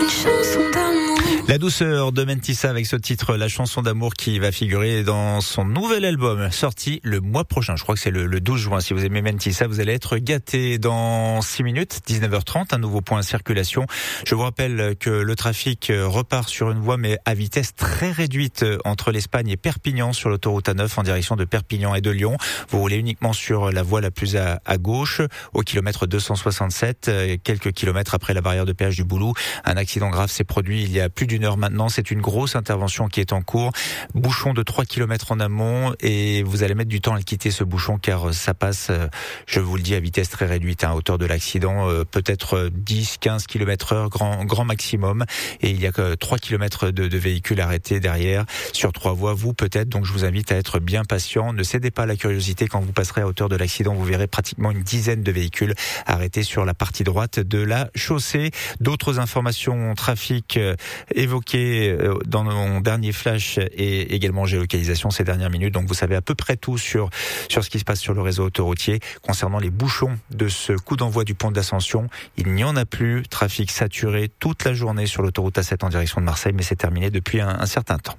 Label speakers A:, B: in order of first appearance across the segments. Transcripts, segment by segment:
A: une chanson d'amour.
B: La douceur de Mentissa avec ce titre, la chanson d'amour qui va figurer dans son nouvel album sorti le mois prochain. Je crois que c'est le 12 juin. Si vous aimez Mentissa, vous allez être gâtés dans 6 minutes, 19h30, un nouveau point de circulation. Je vous rappelle que le trafic repart sur une voie mais à vitesse très réduite entre l'Espagne et Perpignan sur l'autoroute A9 en direction de Perpignan et de Lyon. Vous roulez uniquement sur la voie la plus à gauche au kilomètre 267, quelques kilomètres après la barrière de péage du Boulou. Un accident grave s'est produit il y a plus d'une heure maintenant. C'est une grosse intervention qui est en cours. Bouchon de 3 km en amont et vous allez mettre du temps à le quitter ce bouchon car ça passe, je vous le dis, à vitesse très réduite à hauteur de l'accident, peut-être 10-15 km/h grand maximum et il y a que 3 km de véhicules arrêtés derrière sur 3 voies. Vous peut-être, donc je vous invite à être bien patient. Ne cédez pas à la curiosité. Quand vous passerez à hauteur de l'accident, vous verrez pratiquement une dizaine de véhicules arrêtés sur la partie droite de la chaussée. D'autres informations trafic évoquées dans mon dernier flash et également géolocalisation ces dernières minutes. Donc vous savez à peu près tout sur ce qui se passe sur le réseau autoroutier. Concernant les bouchons de ce coup d'envoi du pont d'Ascension, il n'y en a plus. Trafic saturé toute la journée sur l'autoroute A7 en direction de Marseille, mais c'est terminé depuis un certain temps.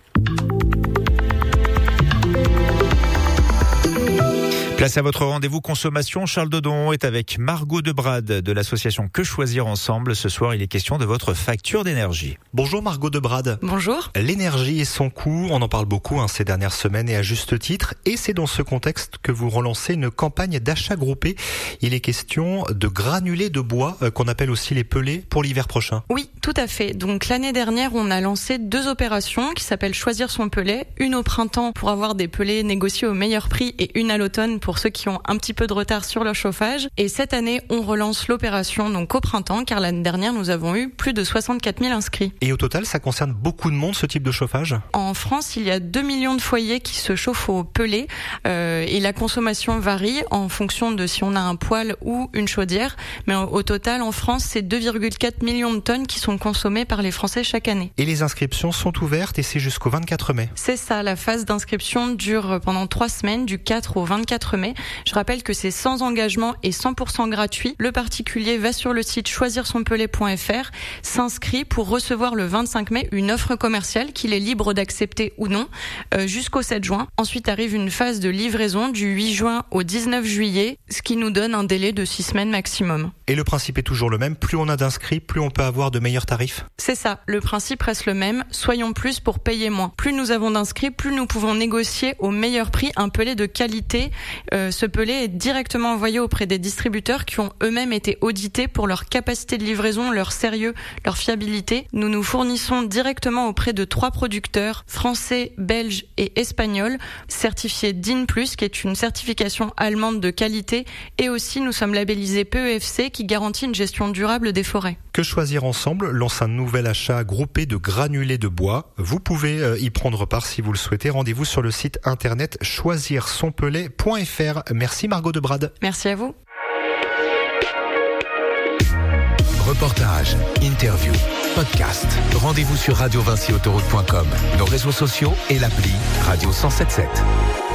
B: Place à votre rendez-vous consommation. Charles Dodon est avec Margot Debrade de l'association Que Choisir Ensemble. Ce soir, il est question de votre facture d'énergie.
C: Bonjour Margot Debrade.
D: Bonjour.
C: L'énergie et son coût, on en parle beaucoup ces dernières semaines et à juste titre. Et c'est dans ce contexte que vous relancez une campagne d'achat groupé. Il est question de granulés de bois, qu'on appelle aussi les pellets, pour l'hiver prochain.
D: Oui, tout à fait. Donc l'année dernière, on a lancé 2 opérations qui s'appellent Choisir son pellet. Une au printemps pour avoir des pellets négociés au meilleur prix et une à l'automne pour ceux qui ont un petit peu de retard sur leur chauffage. Et cette année, on relance l'opération donc au printemps, car l'année dernière, nous avons eu plus de 64 000 inscrits.
C: Et au total, ça concerne beaucoup de monde, ce type de chauffage ?
D: En France, il y a 2 millions de foyers qui se chauffent au pellet et la consommation varie en fonction de si on a un poêle ou une chaudière. Mais au total, en France, c'est 2,4 millions de tonnes qui sont consommées par les Français chaque année.
C: Et les inscriptions sont ouvertes et c'est jusqu'au 24 mai.
D: C'est ça, la phase d'inscription dure pendant 3 semaines, du 4 au 24 mai. Je rappelle que c'est sans engagement et 100% gratuit. Le particulier va sur le site choisirsonpellet.fr, s'inscrit pour recevoir le 25 mai une offre commerciale qu'il est libre d'accepter ou non jusqu'au 7 juin. Ensuite arrive une phase de livraison du 8 juin au 19 juillet, ce qui nous donne un délai de 6 semaines maximum.
C: Et le principe est toujours le même, plus on a d'inscrits, plus on peut avoir de meilleurs tarifs ?
D: C'est ça, le principe reste le même, soyons plus pour payer moins. Plus nous avons d'inscrits, plus nous pouvons négocier au meilleur prix un pellet de qualité. Ce pellet est directement envoyé auprès des distributeurs qui ont eux-mêmes été audités pour leur capacité de livraison, leur sérieux, leur fiabilité. Nous nous fournissons directement auprès de 3 producteurs, français, belges et espagnols, certifiés DIN+, qui est une certification allemande de qualité, et aussi nous sommes labellisés PEFC, qui garantit une gestion durable des forêts.
C: Que Choisir Ensemble lance un nouvel achat groupé de granulés de bois. Vous pouvez y prendre part si vous le souhaitez. Rendez-vous sur le site internet choisirsonpellet.fr. Merci Margot Debrade.
D: Merci à vous.
E: Reportage, interview, podcast. Rendez-vous sur radiovinciautoroute.com, nos réseaux sociaux et l'appli Radio 107.7.